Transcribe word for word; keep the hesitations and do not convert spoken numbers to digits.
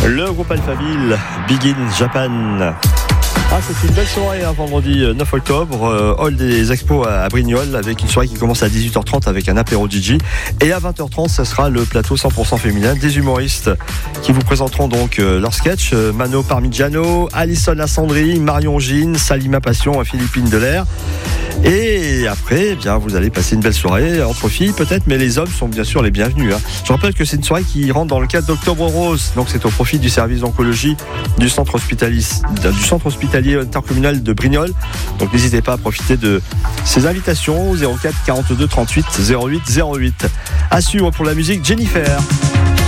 Le groupe Alphaville, Big in Japan. Ah, c'est une belle soirée, hein, vendredi neuf octobre, euh, hall des expos à, à Brignoles, avec une soirée qui commence à dix-huit heures trente avec un apéro D J. Et à vingt heures trente, ce sera le plateau cent pour cent féminin des humoristes qui vous présenteront donc euh, leurs sketchs. Euh, Mano Parmigiano, Alison Lassandri, Marion Gine, Salima Passion et Philippine Delair. Et après, eh bien, vous allez passer une belle soirée entre filles peut-être, mais les hommes sont bien sûr les bienvenus. Hein. Je rappelle que c'est une soirée qui rentre dans le cadre d'Octobre Rose, donc c'est au profit du service d'oncologie du centre hospitalier, du centre hospitalier intercommunal de Brignoles. Donc n'hésitez pas à profiter de ces invitations au zéro quatre quarante-deux trente-huit zéro huit zéro huit. À suivre pour la musique, Jennifer.